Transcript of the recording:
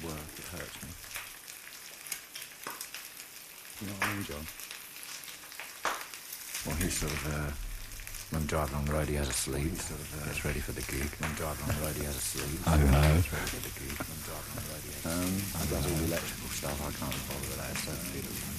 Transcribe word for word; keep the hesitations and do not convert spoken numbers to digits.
work, it hurts me. You know what I mean, John? Well, he's sort of, uh, when driving on the road, he has a sleep. Well, sort of, uh, gets ready for the gig. When driving on the road, he has a sleep. I don't know. Gets ready for the gig. When driving on the road, he has a sleep. Um, he does all the electrical stuff. I can't bother with that. It's so